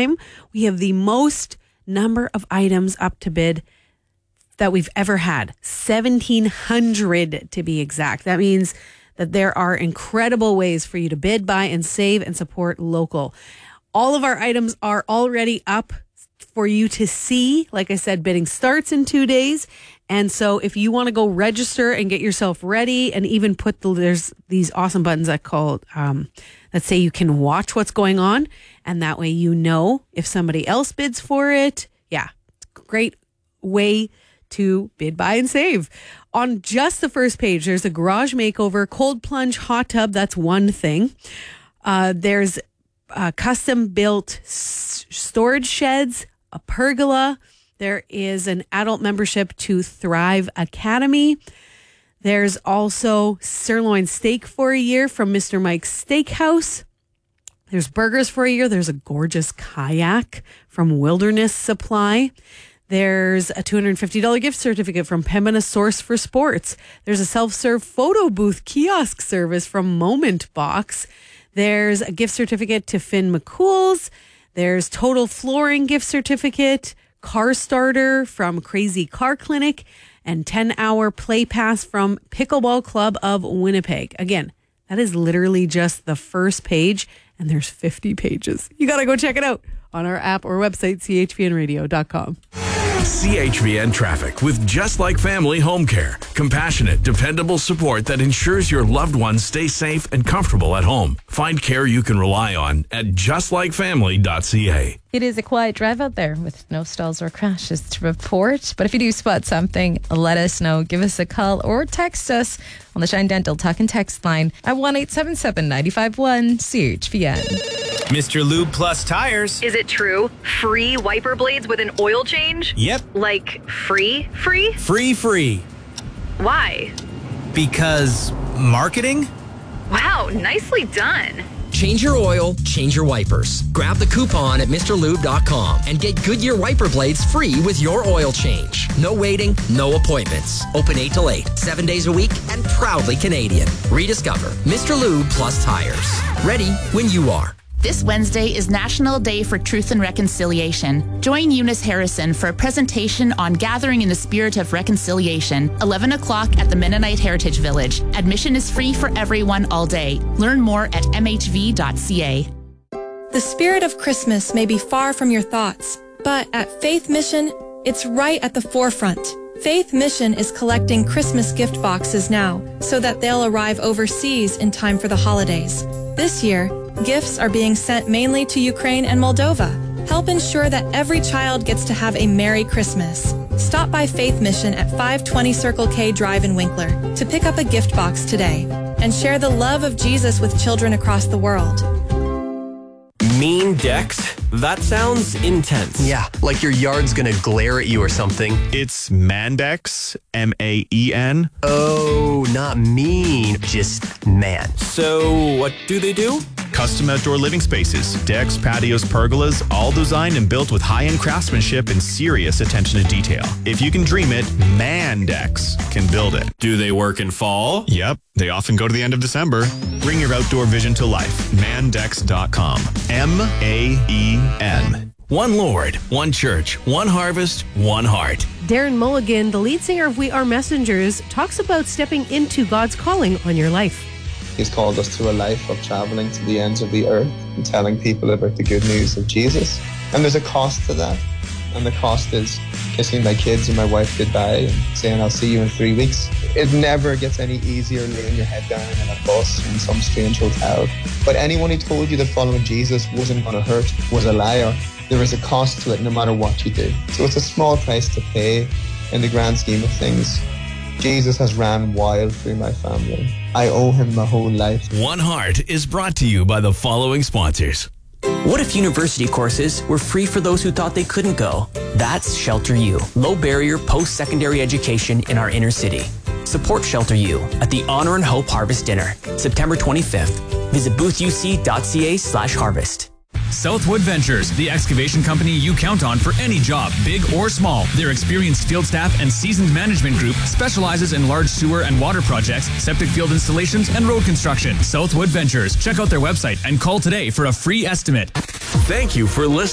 time, we have the most number of items up to bid that we've ever had. 1,700 to be exact. That means that there are incredible ways for you to bid, buy, and save and support local. All of our items are already up for you to see. Like I said, bidding starts in 2 days. And so if you want to go register and get yourself ready and even there's these awesome buttons that say you can watch what's going on. And that way you know if somebody else bids for it. Yeah, it's a great way to bid, buy, and save. On just the first page, there's a garage makeover, cold plunge hot tub. That's one thing. There's custom built storage sheds, a pergola. There is an adult membership to Thrive Academy. There's also sirloin steak for a year from Mr. Mike's Steakhouse. There's burgers for a year. There's a gorgeous kayak from Wilderness Supply. There's a $250 gift certificate from Pembina Source for Sports. There's a self-serve photo booth kiosk service from Moment Box. There's a gift certificate to Finn McCool's. There's Total Flooring gift certificate, car starter from Crazy Car Clinic, and 10-hour play pass from Pickleball Club of Winnipeg. Again, that is literally just the first page, and there's 50 pages. You got to go check it out on our app or website, chvnradio.com. CHVN Traffic with Just Like Family Home Care. Compassionate, dependable support that ensures your loved ones stay safe and comfortable at home. Find care you can rely on at justlikefamily.ca. It is a quiet drive out there with no stalls or crashes to report. But if you do spot something, let us know. Give us a call or text us on the Shine Dental Talk and Text line at 1-877-951 CHVN. Mr. Lube Plus Tires. Is it true? Free wiper blades with an oil change? Yep. Like free? Free. Why? Because marketing? Wow, nicely done. Change your oil, change your wipers. Grab the coupon at MrLube.com and get Goodyear wiper blades free with your oil change. No waiting, no appointments. Open 8 till 8, 7 days a week, and proudly Canadian. Rediscover Mr. Lube Plus Tires. Ready when you are. This Wednesday is National Day for Truth and Reconciliation. Join Eunice Harrison for a presentation on Gathering in the Spirit of Reconciliation, 11 o'clock at the Mennonite Heritage Village. Admission is free for everyone all day. Learn more at mhv.ca. The spirit of Christmas may be far from your thoughts, but at Faith Mission, it's right at the forefront. Faith Mission is collecting Christmas gift boxes now so that they'll arrive overseas in time for the holidays. This year, gifts are being sent mainly to Ukraine and Moldova. Help ensure that every child gets to have a Merry Christmas. Stop by Faith Mission at 520 Circle K Drive in Winkler to pick up a gift box today and share the love of Jesus with children across the world. Mean decks? That sounds intense. Yeah, like your yard's gonna glare at you or something. It's Mandex, M-A-E-N. Oh, not mean, just man. So, what do they do? Custom outdoor living spaces, decks, patios, pergolas, all designed and built with high-end craftsmanship and serious attention to detail. If you can dream it, Mandex can build it. Do they work in fall? Yep, they often go to the end of December. Bring your outdoor vision to life. Mandex.com. M-A-E-N. One Lord, one church, one harvest, one heart. Darren Mulligan, the lead singer of We Are Messengers, talks about stepping into God's calling on your life. He's called us to a life of traveling to the ends of the earth and telling people about the good news of Jesus. And there's a cost to that. And the cost is kissing my kids and my wife goodbye and saying, I'll see you in 3 weeks. It never gets any easier laying your head down in a bus in some strange hotel. But anyone who told you that following Jesus wasn't going to hurt was a liar. There is a cost to it no matter what you do. So it's a small price to pay in the grand scheme of things. Jesus has ran wild through my family. I owe him my whole life. One Heart is brought to you by the following sponsors. What if university courses were free for those who thought they couldn't go? That's Shelter U, low barrier post-secondary education in our inner city. Support Shelter U at the Honor and Hope Harvest Dinner, September 25th. Visit boothUC.ca/harvest. Southwood Ventures, the excavation company you count on for any job, big or small. Their experienced field staff and seasoned management group specializes in large sewer and water projects, septic field installations, and road construction. Southwood Ventures. Check out their website and call today for a free estimate. Thank you for listening.